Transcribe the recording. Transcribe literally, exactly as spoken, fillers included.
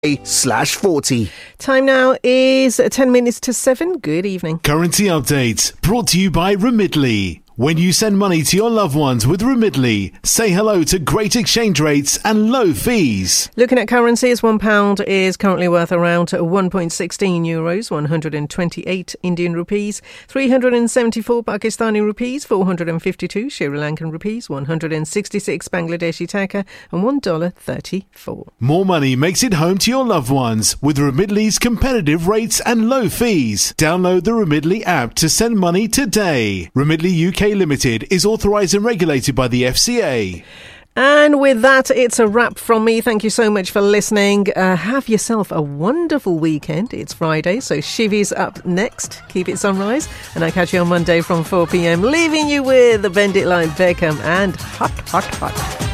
slash forty. Time now is ten minutes to seven. Good evening. Currency update brought to you by Remitly. When you send money to your loved ones with Remitly, say hello to great exchange rates and low fees. Looking at currencies, one pound is currently worth around one point one six euros, one hundred twenty-eight Indian rupees, three hundred seventy-four Pakistani rupees, four hundred fifty-two Sri Lankan rupees, one hundred sixty-six Bangladeshi taka, and one dollar thirty-four. More money makes it home to your loved ones with Remitly's competitive rates and low fees. Download the Remitly app to send money today. Remitly U K Limited is authorised and regulated by the F C A. And with that, it's a wrap from me. Thank you so much for listening. Uh, have yourself a wonderful weekend. It's Friday, so Shivi's up next. Keep it sunrise. And I catch you on Monday from four p.m, leaving you with the Bend It Like Beckham and Hot, Hot, Hot.